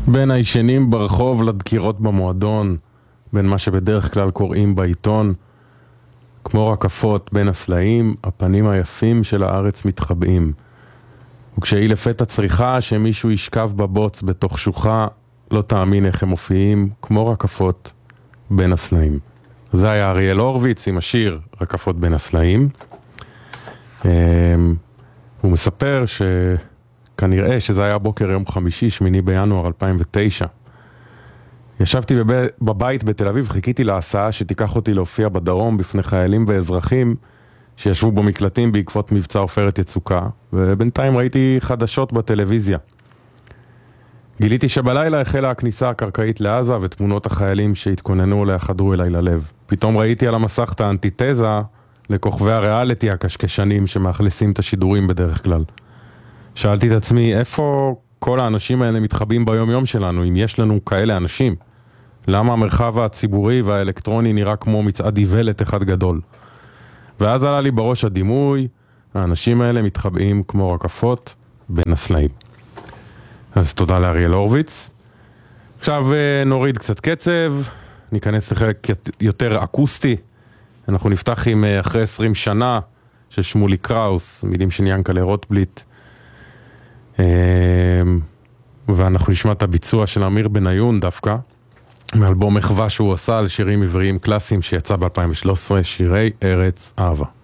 בין הישנים ברחוב לדקירות במועדון, בין מה שבדרך כלל קוראים בעיתון, כמו רקפות בין הסלעים, הפנים היפים של הארץ מתחבאים. וכשהיא לפתע צריכה שמישהו ישכב בבוץ בתוך שוחה, לא תאמין איך הם מופיעים, כמו רקפות בין הסלעים. זה היה אריאל הורוביץ עם השיר רקפות בין הסלעים. הוא מספר שכנראה שזה היה בוקר יום חמישי, 8 בינואר 2009. ישבתי בבית בתל אביב, חיכיתי להסעה שתיקח אותי להופיע בדרום בפני חיילים ואזרחים שישבו במקלטים בעקבות מבצע עופרת יצוקה, ובינתיים ראיתי חדשות בטלוויזיה. גיליתי שבלילה החלה הכניסה הקרקעית לעזה, ותמונות החיילים שהתכוננו אליה חדרו אליי ללב. פתאום ראיתי על המסך את האנטיתזה לכוכבי הריאליטי הקשקשנים שמאכלסים את השידורים בדרך כלל. שאלתי את עצמי, איפה כל האנשים האלה מתחבאים ביום יום שלנו, אם יש לנו כאלה אנשים? למה המרחב הציבורי והאלקטרוני נראה כמו מצעד איוולת אחד גדול? ואז עלה לי בראש הדימוי, האנשים האלה מתחבאים כמו רקפות בין הסלעים. אז תודה לאריאל הורוביץ. עכשיו נוריד קצת קצב, ניכנס לחלק יותר אקוסטי. אנחנו נפתח עם אחרי 20 שנה של שמולי קראוס, מילים של ינקלה רוטבליט. ואנחנו נשמע את הביצוע של אמיר בניון דווקא, מאלבום מחווה שהוא עשה על שירים עבריים קלאסיים שיצא ב-2013, שירי ארץ אהבה.